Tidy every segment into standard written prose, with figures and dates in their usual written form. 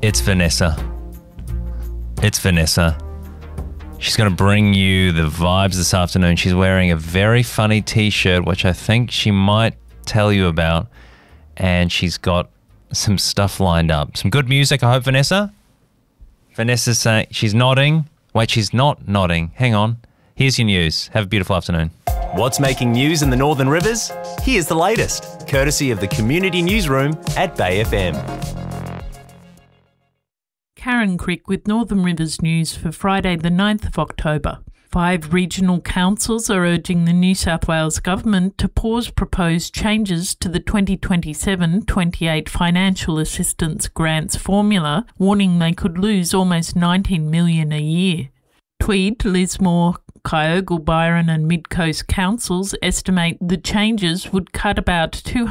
It's Vanessa. It's Vanessa. She's going to bring you the vibes this afternoon. She's wearing a very funny t-shirt, which I think she might tell you about. And she's got some stuff lined up. Some good music, I hope, Vanessa. Vanessa's saying, she's nodding. Wait, she's not nodding. Hang on. Here's your news. Have a beautiful afternoon. What's making news in the Northern Rivers? Here's the latest, courtesy of the Community Newsroom at Bay FM. Karen Crick with Northern Rivers News for Friday the 9th of October. 5 regional councils are urging the New South Wales Government to pause proposed changes to the 2027-28 Financial Assistance Grants formula, warning they could lose almost $19 million a year. Tweed, Lismore, Kyogle, Byron and Mid-Coast councils estimate the changes would cut about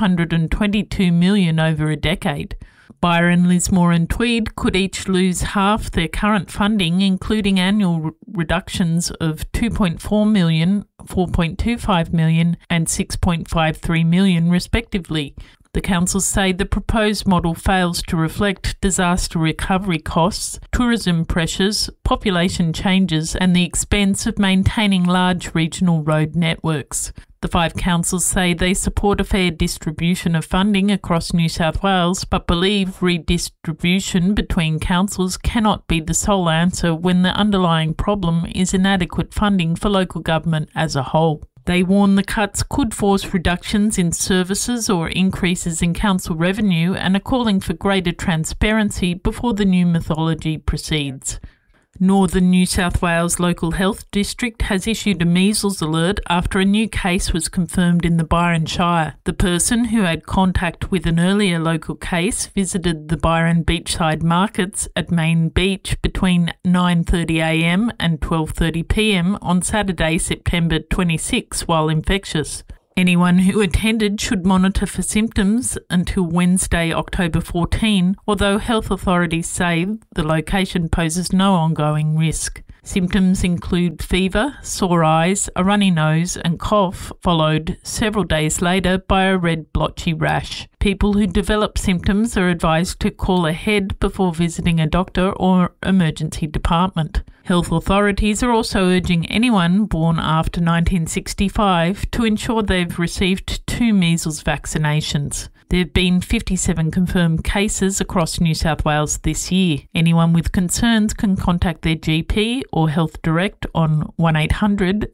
$222 million over a decade. Byron, Lismore and Tweed could each lose half their current funding, including annual reductions of $2.4 million, $4.25 million and $6.53 million respectively. The councils say the proposed model fails to reflect disaster recovery costs, tourism pressures, population changes and the expense of maintaining large regional road networks. The 5 councils say they support a fair distribution of funding across New South Wales, but believe redistribution between councils cannot be the sole answer when the underlying problem is inadequate funding for local government as a whole. They warn the cuts could force reductions in services or increases in council revenue and are calling for greater transparency before the new methodology proceeds. Northern New South Wales Local Health District has issued a measles alert after a new case was confirmed in the Byron Shire. The person, who had contact with an earlier local case, visited the Byron beachside markets at Main Beach between 9:30am and 12:30pm on Saturday, September 26 while infectious. Anyone who attended should monitor for symptoms until Wednesday, October 14, although health authorities say the location poses no ongoing risk. Symptoms include fever, sore eyes, a runny nose and cough, followed several days later by a red blotchy rash. People who develop symptoms are advised to call ahead before visiting a doctor or emergency department. Health authorities are also urging anyone born after 1965 to ensure they've received 2 measles vaccinations. There have been 57 confirmed cases across New South Wales this year. Anyone with concerns can contact their GP or Health Direct on 1800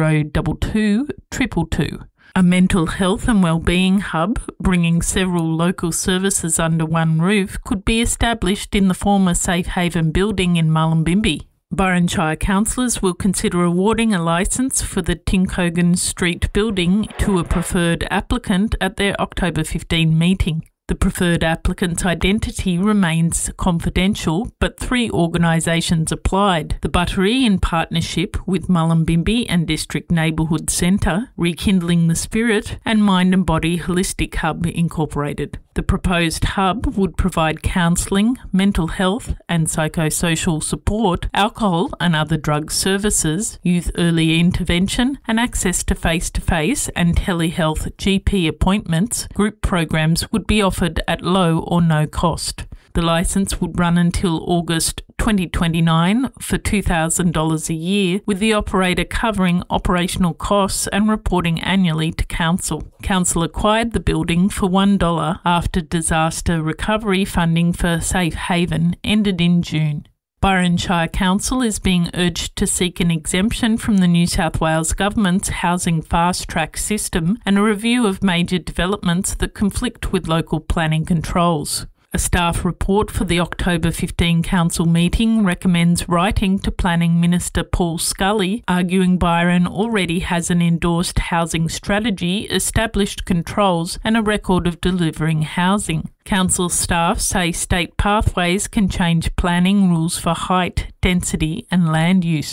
022 222. A mental health and wellbeing hub, bringing several local services under one roof, could be established in the former Safe Haven building in Mullumbimby. Byron Shire councillors will consider awarding a licence for the Tinkogan Street building to a preferred applicant at their October 15 meeting. The preferred applicant's identity remains confidential, but 3 organisations applied. The Buttery, in partnership with Mullumbimby and District Neighbourhood Centre, Rekindling the Spirit and Mind and Body Holistic Hub Incorporated. The proposed hub would provide counselling, mental health and psychosocial support, alcohol and other drug services, youth early intervention and access to face-to-face and telehealth GP appointments. Group programs would be offered at low or no cost. The licence would run until August 2029 for $2,000 a year, with the operator covering operational costs and reporting annually to Council. Council acquired the building for $1 after disaster recovery funding for Safe Haven ended in June. Byron Shire Council is being urged to seek an exemption from the New South Wales Government's Housing Fast Track system and a review of major developments that conflict with local planning controls. A staff report for the October 15 Council meeting recommends writing to Planning Minister Paul Scully, arguing Byron already has an endorsed housing strategy, established controls and a record of delivering housing. Council staff say state pathways can change planning rules for height, density and land use.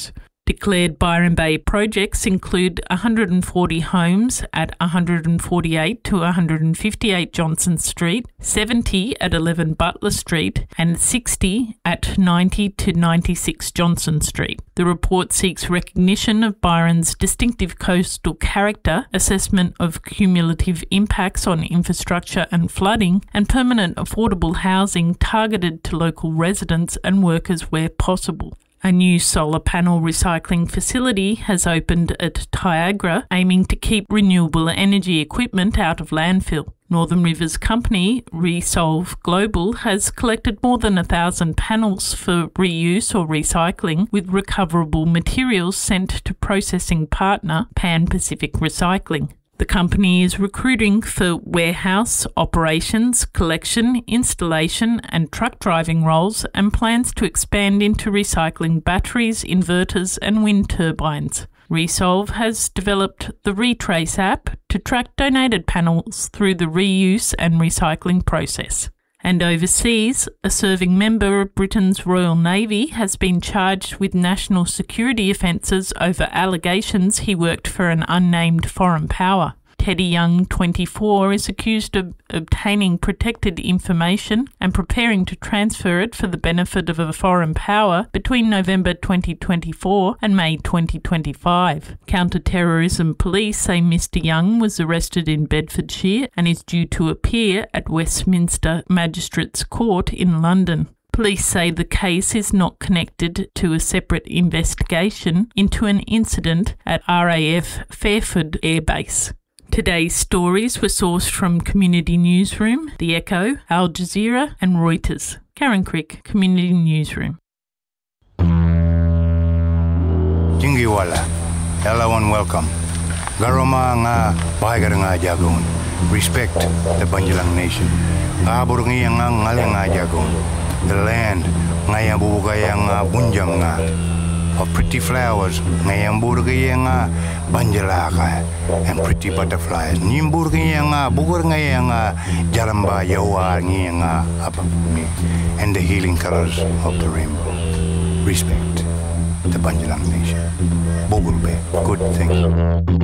Declared Byron Bay projects include 140 homes at 148 to 158 Johnson Street, 70 at 11 Butler Street, and 60 at 90 to 96 Johnson Street. The report seeks recognition of Byron's distinctive coastal character, assessment of cumulative impacts on infrastructure and flooding, and permanent affordable housing targeted to local residents and workers where possible. A new solar panel recycling facility has opened at Tyagra, aiming to keep renewable energy equipment out of landfill. Northern Rivers company Resolve Global has collected more than 1,000 panels for reuse or recycling, with recoverable materials sent to processing partner Pan Pacific Recycling. The company is recruiting for warehouse, operations, collection, installation and truck driving roles, and plans to expand into recycling batteries, inverters and wind turbines. Resolve has developed the Retrace app to track donated panels through the reuse and recycling process. And overseas, a serving member of Britain's Royal Navy has been charged with national security offences over allegations he worked for an unnamed foreign power. Teddy Young, 24, is accused of obtaining protected information and preparing to transfer it for the benefit of a foreign power between November 2024 and May 2025. Counter-terrorism police say Mr Young was arrested in Bedfordshire and is due to appear at Westminster Magistrates Court in London. Police say the case is not connected to a separate investigation into an incident at RAF Fairford Air Base. Today's stories were sourced from Community Newsroom, The Echo, Al Jazeera and Reuters. Karen Crick, Community Newsroom. Jingiwala, hello and welcome. Garoma nga bahagar nga jagon. Respect the Banjalang Nation. Kabur nga ngalang nga jagon. The land nga yabugay nga bunjang nga. Of pretty flowers, ngayang burgay nga banjalaka, and pretty butterflies. Nimburgay nga bugur ngayang jaramba yawa nga apapumi, and the healing colors of the rainbow. Respect the Banjalang Nation. Bogulbe, good thing.